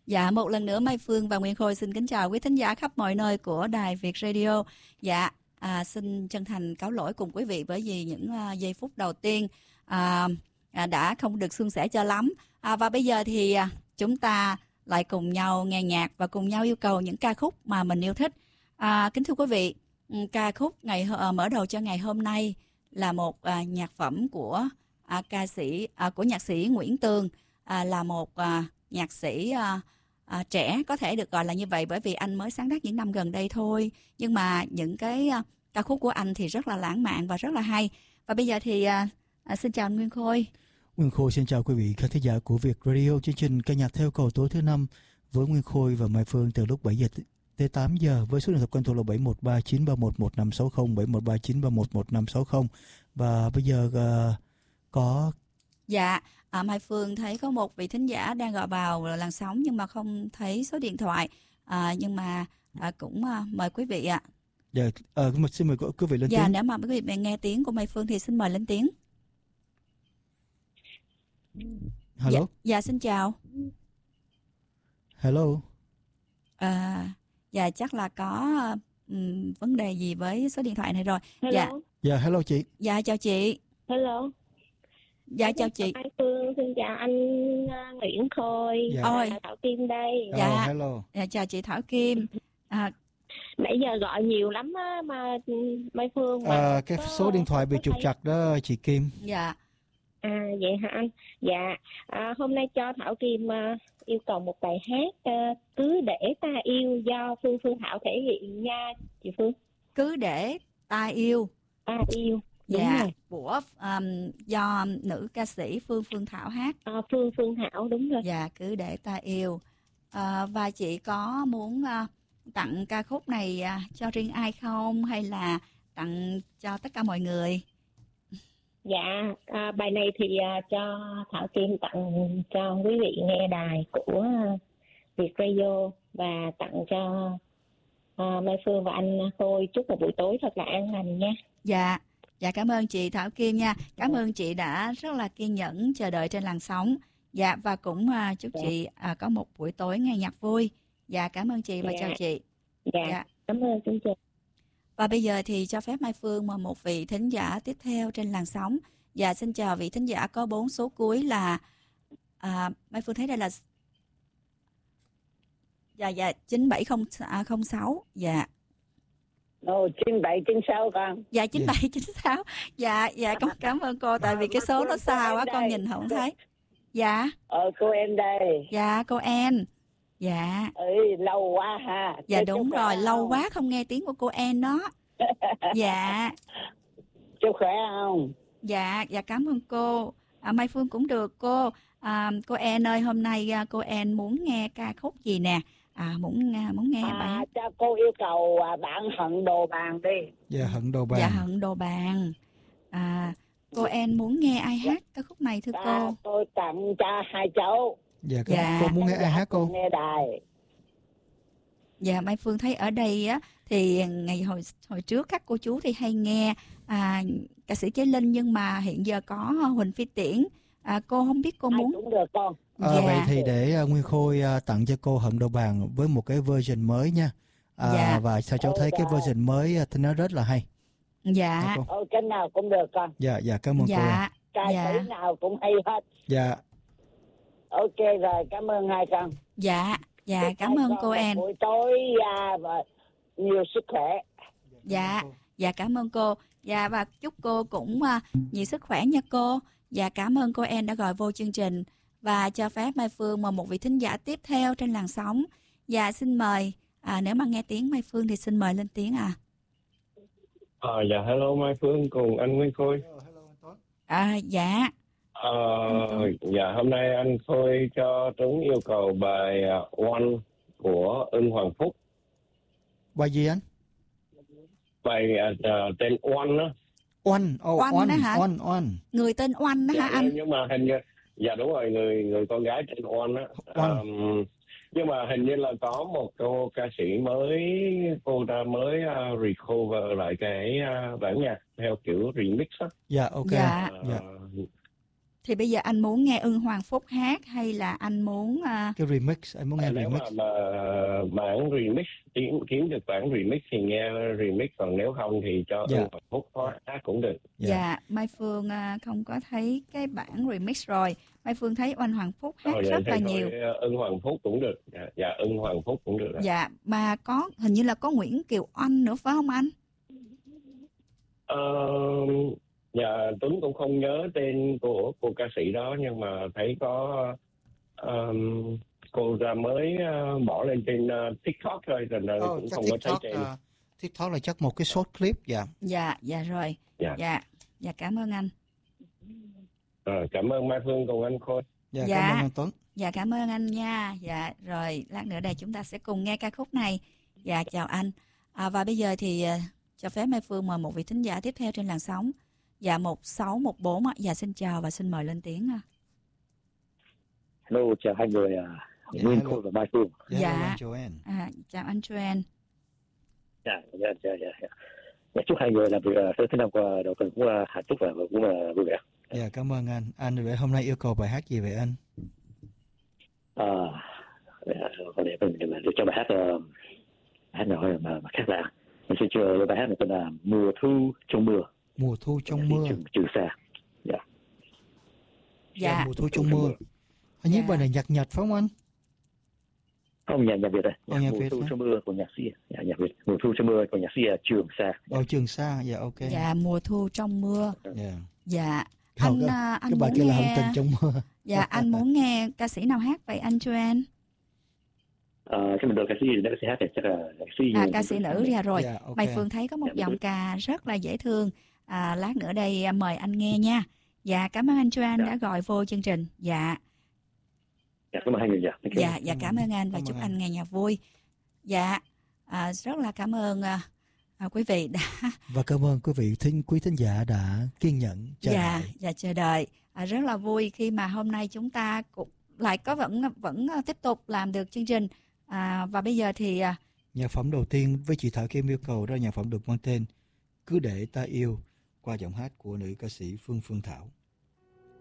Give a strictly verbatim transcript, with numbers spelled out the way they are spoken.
Dạ, một lần nữa Mai Phương và Nguyên Khôi xin kính chào quý thính giả khắp mọi nơi của Đài Việt Radio. Dạ, à, xin chân thành cáo lỗi cùng quý vị bởi vì những uh, giây phút đầu tiên uh, uh, đã không được suôn sẻ cho lắm. À, và bây giờ thì uh, chúng ta lại cùng nhau nghe nhạc và cùng nhau yêu cầu những ca khúc mà mình yêu thích. À, kính thưa quý vị, ca khúc ngày uh, mở đầu cho ngày hôm nay là một uh, nhạc phẩm của uh, ca sĩ uh, của nhạc sĩ Nguyễn Tường, uh, là một uh, nhạc sĩ uh, uh, trẻ, có thể được gọi là như vậy bởi vì anh mới sáng tác những năm gần đây thôi, nhưng mà những cái uh, ca khúc của anh thì rất là lãng mạn và rất là hay. Và bây giờ thì uh, uh, xin chào anh Nguyên Khôi. Nguyên Khôi xin chào quý vị khán thính giả của Việt Radio, chương trình ca nhạc theo cầu tối thứ năm với Nguyên Khôi và Mai Phương từ lúc bảy giờ tới tám giờ với số điện thoại quen thuộc là bảy một ba chín ba một một năm sáu không, bảy một ba chín ba một một năm sáu không. Và bây giờ uh, có Dạ, à, Mai Phương thấy có một vị thính giả đang gọi vào làn sóng nhưng mà không thấy số điện thoại, à, nhưng mà à, cũng à, mời quý vị ạ. À. Dạ, à, xin mời quý vị lên dạ, tiếng. Dạ, nếu mà quý vị nghe tiếng của Mai Phương thì xin mời lên tiếng. Hello. Dạ, dạ xin chào. Hello. À, dạ chắc là có um, vấn đề gì với số điện thoại này rồi. Hello. Dạ. Dạ hello chị. Dạ chào chị. Hello. Dạ chào chị. Mai Phương xin chào anh uh, Nguyễn Khôi. Dạ. Ôi. Thảo Kim đây. Dạ. Oh, hello. Dạ chào chị Thảo Kim. À, nãy giờ gọi nhiều lắm á mà Mai Phương mà à, cái số điện thoại bị trục trặc đó chị Kim. Dạ. À vậy hả anh? Dạ. À, hôm nay cho Thảo Kim uh, yêu cầu một bài hát uh, Cứ để ta yêu do Phương Phương Thảo thể hiện nha chị Phương. Cứ để ta yêu. Ta yêu. Đúng dạ rồi. Của um, do nữ ca sĩ Phương Phương Thảo hát. À, Phương Phương Thảo đúng rồi. Dạ, cứ để ta yêu. À, và chị có muốn uh, tặng ca khúc này uh, cho riêng ai không hay là tặng cho tất cả mọi người? Dạ, à, bài này thì à, cho Thảo Kim tặng cho quý vị nghe đài của Việt Radio và tặng cho à, Mai Phương và anh Khôi. Chúc một buổi tối thật là an lành nha. Dạ, dạ cảm ơn chị Thảo Kim nha. Cảm dạ. ơn chị đã rất là kiên nhẫn chờ đợi trên làn sóng. Dạ, và cũng uh, chúc dạ. chị uh, có một buổi tối nghe nhạc vui. Dạ, cảm ơn chị và dạ. chào chị. Dạ, dạ. Cảm ơn chương trình. Và bây giờ thì cho phép Mai Phương mời một vị thính giả tiếp theo trên làn sóng. Dạ, xin chào vị thính giả có bốn số cuối là à, Mai Phương thấy đây là dạ dạ chín bảy không sáu. Dạ. Ồ, chín bảy chín sáu con. Dạ chín bảy chín sáu. Dạ dạ cảm cảm ơn cô tại vì cái số nó xa quá con nhìn không thấy. Dạ. Ờ cô em đây. Dạ cô En. Dạ. Ừ, lâu quá ha. Dạ Thế đúng rồi, lâu quá không nghe tiếng của cô En đó. Dạ. Chúc khỏe không? Dạ, dạ cảm ơn cô. À, Mai Phương cũng được cô. À, cô En ơi, hôm nay cô En muốn nghe ca khúc gì nè? À, muốn muốn nghe à, bài. Cho cô yêu cầu à, bạn Hận Đồ Bàn đi. Dạ Hận Đồ Bàn. Dạ Hận Đồ Bàn. À, cô En muốn nghe ai hát dạ. ca khúc này thưa à, cô? Tôi tặng cho hai cháu. Dạ, dạ. Cô muốn nghe ai hát cô? Nghe đài. Dạ Mai Phương thấy ở đây á thì ngày hồi hồi trước các cô chú thì hay nghe à, ca sĩ Chế Linh, nhưng mà hiện giờ có Huỳnh Phi Tiễn. À, cô không biết cô ai muốn cũng được con. À, dạ. Vậy thì để uh, Nguyên Khôi uh, tặng cho cô Hận Đồ Bàn với một cái version mới nha. À, dạ. Và sao cháu thấy cái version mới uh, thì nó rất là hay. Dạ. Ờ, cái nào cũng được con. Dạ dạ cảm ơn dạ. cô. Ca sĩ dạ. nào cũng hay hết. Dạ. Ok rồi, cảm ơn hai con. Dạ. Dạ chúc cảm ơn cô En. Buổi tối à, và nhiều sức khỏe. Dạ. Dạ cảm ơn cô. Dạ và chúc cô cũng uh, nhiều sức khỏe nha cô. Dạ cảm ơn cô En đã gọi vô chương trình và cho phép Mai Phương mời một vị thính giả tiếp theo trên làn sóng. Dạ xin mời. À, nếu mà nghe tiếng Mai Phương thì xin mời lên tiếng à. À dạ hello Mai Phương cùng anh Nguyên Khôi. À dạ. À, dạ hôm nay anh Khôi cho Tuấn yêu cầu bài uh, One của Ưng Hoàng Phúc. Bài gì anh? Bài uh, tên One đó. Oanh, oh, Oanh Oanh, đó hả? Oanh, Oanh. Người tên Oanh đó dạ, hả anh? Nhưng mà hình như, dạ đúng rồi, người người con gái tên Oanh á. Um, nhưng mà hình như là có một cô ca sĩ mới, cô ta mới uh, recover lại cái uh, bản nhạc theo kiểu remix á. Dạ, ok. Dạ. dạ. Uh, Thì bây giờ anh muốn nghe Ưng Hoàng Phúc hát hay là anh muốn uh... cái remix, anh muốn nghe nếu remix. mà, mà bản remix kiếm, kiếm được bản remix thì nghe remix, còn nếu không thì cho Dạ. Ưng Hoàng Phúc có hát cũng được. Dạ, dạ Mai Phương uh, không có thấy cái bản remix rồi. Mai Phương thấy Oanh Hoàng Phúc hát Rồi, rất là thôi, nhiều. Ưng Hoàng Phúc cũng được. Dạ, dạ Ưng Hoàng Phúc cũng được. Dạ, mà có hình như là có Nguyễn Kiều Oanh nữa phải không anh? Ờ, dạ Tuấn cũng không nhớ tên của cô ca sĩ đó, nhưng mà thấy có um, cô ra mới uh, bỏ lên trên uh, TikTok thôi, rồi oh, cũng không TikTok, có thấy tên. Uh, TikTok là chắc một cái short clip. Dạ. Dạ, dạ rồi. Dạ, dạ, dạ cảm ơn anh. Rồi, cảm ơn Mai Phương cùng anh Khôi. Dạ, dạ, cảm ơn anh Tuấn. Dạ, cảm ơn anh nha. Dạ, rồi lát nữa đây chúng ta sẽ cùng nghe ca khúc này. Dạ, chào anh. À, và bây giờ thì uh, cho phép Mai Phương mời một vị thính giả tiếp theo trên làn sóng. Dạ, một sáu một bốn. Dạ, xin chào và xin mời lên tiếng. Hello, chào hai người, uh, Nguyên Khôi và Mai Phương. Dạ, dạ. À, chào anh Joanne. Dạ, dạ, dạ, dạ. Dạ, chúc hai người làm việc uh, thứ năm qua đầu tuần cũng uh, hạnh phúc và cũng uh, vui vẻ. Dạ, cảm ơn anh. Anh vậy hôm nay yêu cầu bài hát gì vậy anh? À, còn để mình để cho bài hát uh, hát nào mà, mà khác lạ. Mình sẽ chờ bài hát này tên là Mùa Thu Trong Mưa. Mùa Thu Trong Mưa. Trừ, trừ xa. Dạ. Dạ. Dạ. Mùa Thu Trong Mưa. Hình như dạ. bài này nhạc Nhật phải không anh? Không, nhạc nhạc Việt đây. Dạ, nhạc Mùa Việt Thu hả? Trong Mưa của nhạc sĩ. Dạ, nhạc Việt. Mùa Thu Trong Mưa của nhạc sĩ Trường Sa. Dạ. Ồ, Trường Sa. Dạ, ok. Dạ, Mùa Thu Trong Mưa. Dạ. Dạ. Không, anh, cái, anh cái bài muốn kia nghe... là Hận Tình Trong Mưa. Dạ, anh muốn nghe ca sĩ nào hát vậy anh Joanne? À, cái mình đội ca sĩ nữ ca sĩ hát thì chắc là ca sĩ. À, ca sĩ nữ ra rồi. Yeah, okay. Mai Phương thấy có một dạ, giọng ca rất là dễ thương. À, lát nữa đây mời anh nghe nha. Dạ, cảm ơn anh Joanne dạ. đã gọi vô chương trình. Dạ. Dạ, cảm ơn hai người. Dạ, dạ, dạ cảm ơn anh và cảm chúc anh. anh nghe nhạc vui. Dạ, à, rất là cảm ơn à, quý vị đã và cảm ơn quý vị thính quý thính giả đã kiên nhẫn chờ dạ, đợi. Dạ, chờ đợi. À, rất là vui khi mà hôm nay chúng ta cũng lại có vẫn vẫn tiếp tục làm được chương trình. À, và bây giờ thì à... nhạc phẩm đầu tiên với chị Thảo Kim yêu cầu ra nhạc phẩm được mang tên Cứ Để Ta Yêu qua giọng hát của nữ ca sĩ Phương Phương Thảo.